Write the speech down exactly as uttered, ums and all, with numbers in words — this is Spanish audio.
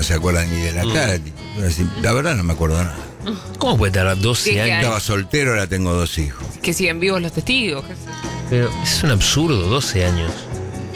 se acuerdan ni de la Mm. cara. La verdad no me acuerdo nada. ¿Cómo puede tardar ¿Qué- doce qué años? año? Estaba soltero, ahora tengo dos hijos. Que siguen vivos los testigos. qué sé yo. Pero es un absurdo, doce años.